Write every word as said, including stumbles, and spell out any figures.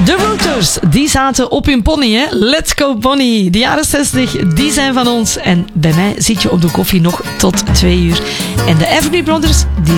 De Rooters, die zaten op hun pony, hè? Let's go pony. De jaren zestig, die zijn van ons. En bij mij zit je op de koffie nog tot twee uur. En de Everly Brothers, die